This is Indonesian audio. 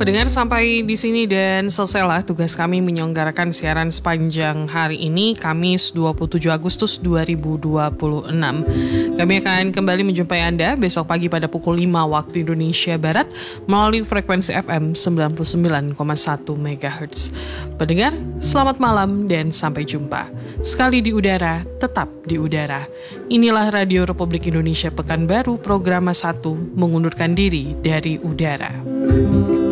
Pendengar, sampai di sini dan selesailah tugas kami menyelenggarakan siaran sepanjang hari ini, Kamis 27 Agustus 2026. Kami akan kembali menjumpai Anda besok pagi pada pukul 5 waktu Indonesia Barat melalui frekuensi FM 99,1 MHz. Pendengar, selamat malam dan sampai jumpa. Sekali di udara, tetap di udara. Inilah Radio Republik Indonesia Pekanbaru, program 1 mengundurkan diri dari udara.